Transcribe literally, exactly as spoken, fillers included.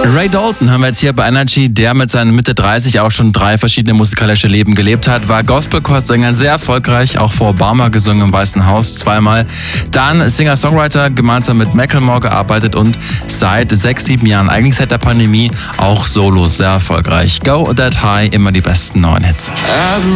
Ray Dalton haben wir jetzt hier bei Energy, der mit seinen Mitte dreißig auch schon drei verschiedene musikalische Leben gelebt hat, war Gospel-Chorsänger, sehr erfolgreich, auch vor Obama gesungen im Weißen Haus zweimal. Dann Singer-Songwriter, gemeinsam mit Macklemore gearbeitet und seit sechs, sieben Jahren, eigentlich seit der Pandemie, auch solo sehr erfolgreich. Go That High, immer die besten neuen Hits.